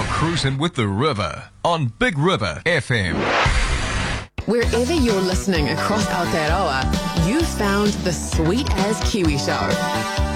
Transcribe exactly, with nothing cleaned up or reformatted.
Cruising with the River on Big River F M. Wherever you're listening across Aotearoa, you found the Sweet as Kiwi Show.